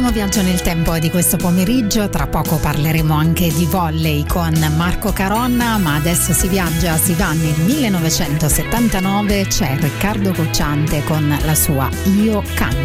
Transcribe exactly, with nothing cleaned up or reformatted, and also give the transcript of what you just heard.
L'ultimo viaggio nel tempo è di questo pomeriggio, tra poco parleremo anche di volley con Marco Caronna, ma adesso si viaggia, si va nel millenovecentosettantanove, c'è Riccardo Cocciante con la sua Io Canto.